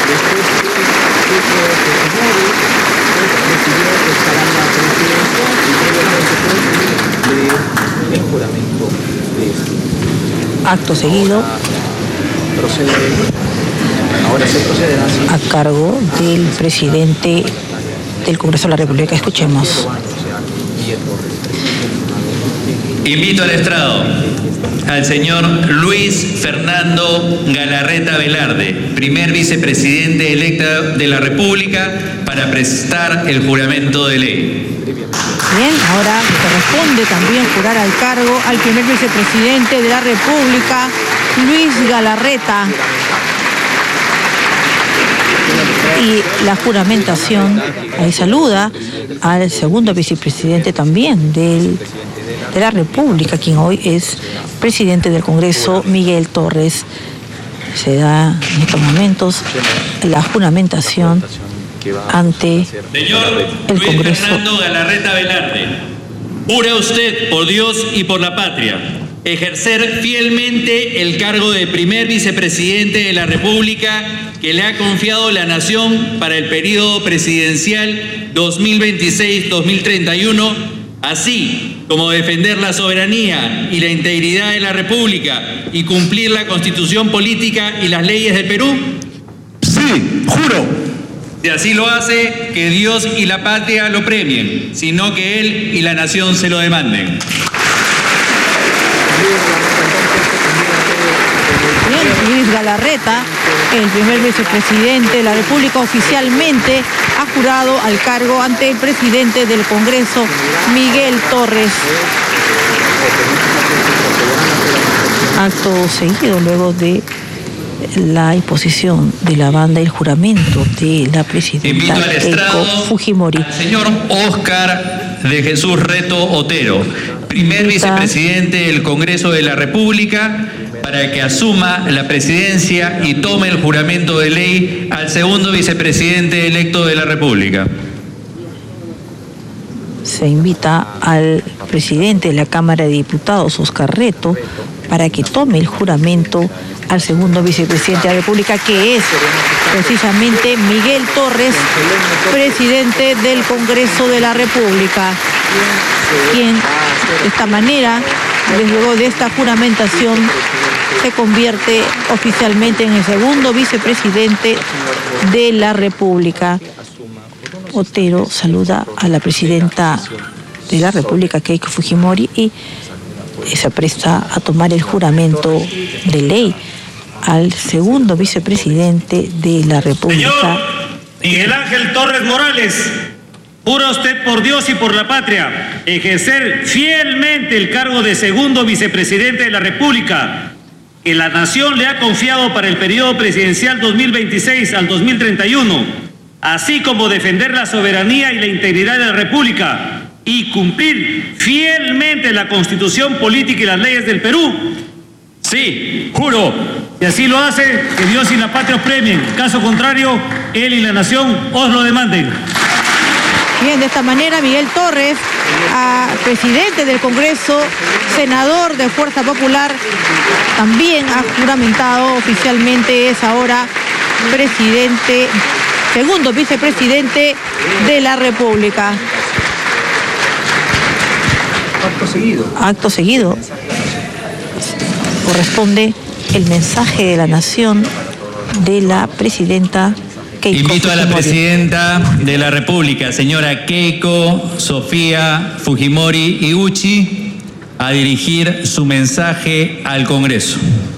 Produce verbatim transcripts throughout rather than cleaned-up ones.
Acto seguido, a cargo del presidente del Congreso de la República. Escuchemos. Invito al estrado al señor Luis Fernando Galarreta Velarde, primer vicepresidente electo de la República, para prestar el juramento de ley. Bien, ahora corresponde también jurar al cargo al primer vicepresidente de la República, Luis Galarreta. Y la juramentación, ahí saluda al segundo vicepresidente también del, de la República, quien hoy es presidente del Congreso, Miguel Torres. Se da en estos momentos la juramentación ante Señor el Congreso. Luis Fernando Galarreta Velarde, jura usted por Dios y por la patria ejercer fielmente el cargo de primer vicepresidente de la República que le ha confiado la Nación para el periodo presidencial dos mil veintiséis a dos mil treinta y uno, así como defender la soberanía y la integridad de la República y cumplir la Constitución política y las leyes del Perú? Sí, juro. Si así lo hace, que Dios y la patria lo premien, sino que él y la nación se lo demanden. Bien, Luis Galarreta, el primer vicepresidente de la República, oficialmente ha jurado al cargo ante el presidente del Congreso, Miguel Torres. Acto seguido, luego de la imposición de la banda y el juramento de la presidenta Keiko Fujimori. Señor Óscar de Jesús Reto Otero, primer vicepresidente del Congreso de la República, para que asuma la presidencia y tome el juramento de ley al segundo vicepresidente electo de la República. Se invita al presidente de la Cámara de Diputados, Óscar Reto, para que tome el juramento al segundo vicepresidente de la República, que es precisamente Miguel Torres, presidente del Congreso de la República, quien de esta manera, luego de esta juramentación, se convierte oficialmente en el segundo vicepresidente de la República. Otero saluda a la presidenta de la República, Keiko Fujimori, y se presta a tomar el juramento de ley al segundo vicepresidente de la República. Señor Miguel Ángel Torres Morales, jura usted por Dios y por la patria ejercer fielmente el cargo de segundo vicepresidente de la República que la Nación le ha confiado para el periodo presidencial dos mil veintiséis al dos mil treinta y uno, así como defender la soberanía y la integridad de la República y cumplir fielmente la Constitución política y las leyes del Perú? Sí, juro. Si así lo hace, que Dios y la patria os premien. Caso contrario, él y la nación os lo demanden. Bien, de esta manera Miguel Torres, a presidente del Congreso, senador de Fuerza Popular, también ha juramentado oficialmente, es ahora presidente, segundo vicepresidente de la República. Acto seguido. Acto seguido corresponde el mensaje de la Nación de la presidenta Keiko Invito a la Fujimori. presidenta de la República, señora Keiko Sofía Fujimori Iguchi, a dirigir su mensaje al Congreso.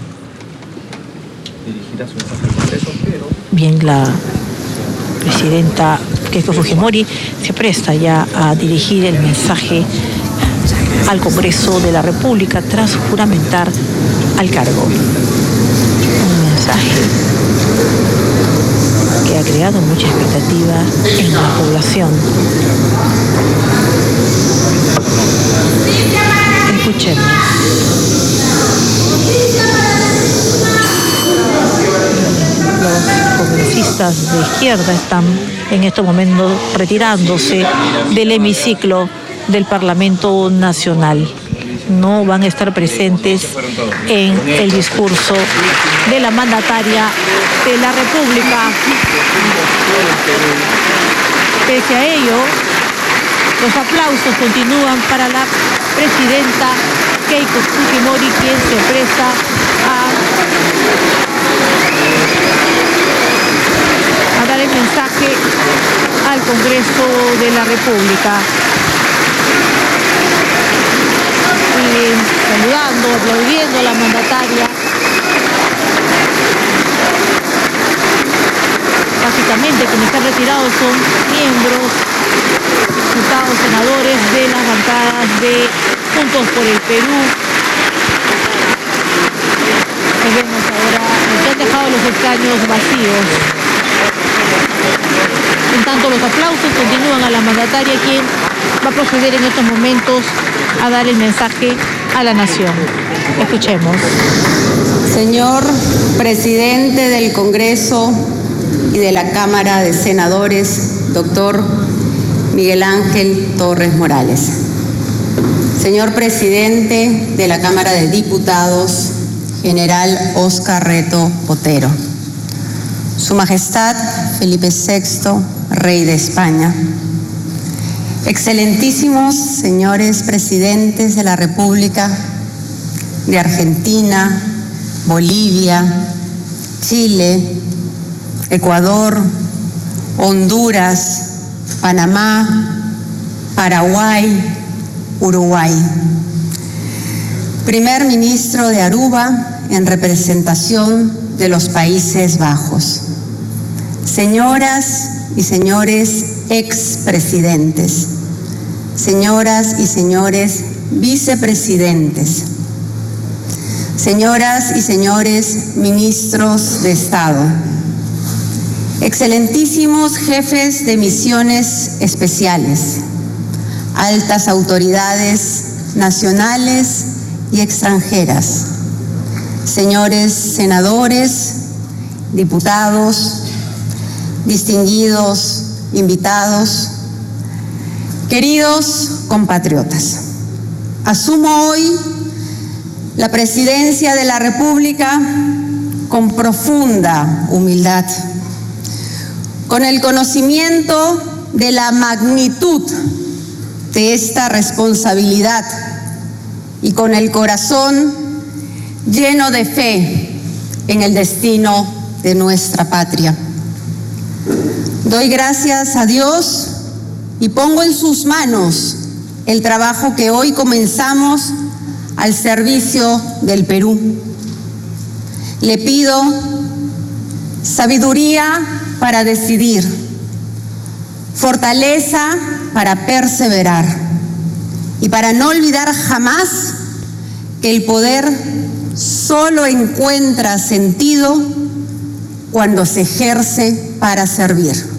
Bien, la presidenta Keiko Fujimori se presta ya a dirigir el mensaje al Congreso de la República tras juramentar al cargo. Un mensaje que ha creado mucha expectativa en la población. Escuchemos. Los congresistas de izquierda están en estos momentos retirándose del hemiciclo del Parlamento Nacional. no van a estar presentes en el discurso de la mandataria de la República. Pese a ello, los aplausos continúan para la presidenta Keiko Fujimori, quien se presta a, a dar el mensaje al Congreso de la República. Y saludando, aplaudiendo a la mandataria. Básicamente quienes están retirados son miembros, diputados, senadores de las bancadas de Juntos por el Perú. Que vemos ahora que han dejado los escaños vacíos. En tanto, los aplausos continúan a la mandataria, quien va a proceder en estos momentos a dar el mensaje a la nación. Escuchemos. Señor presidente del Congreso y de la Cámara de Senadores, doctor Miguel Ángel Torres Morales. Señor presidente de la Cámara de Diputados, general Óscar Reto Botero. Su Majestad Felipe sexto, Rey de España. Excelentísimos señores presidentes de la República de Argentina, Bolivia, Chile, Ecuador, Honduras, Panamá, Paraguay, Uruguay. Primer ministro de Aruba en representación de los Países Bajos. Señoras y señores expresidentes, señoras y señores vicepresidentes, señoras y señores ministros de Estado, excelentísimos jefes de misiones especiales, altas autoridades nacionales y extranjeras, señores senadores, diputados, distinguidos invitados, queridos compatriotas. Asumo hoy la presidencia de la República con profunda humildad, con el conocimiento de la magnitud de esta responsabilidad y con el corazón lleno de fe en el destino de nuestra patria. Doy gracias a Dios y pongo en sus manos el trabajo que hoy comenzamos al servicio del Perú. Le pido sabiduría para decidir, fortaleza para perseverar y para no olvidar jamás que el poder solo encuentra sentido cuando se ejerce para servir.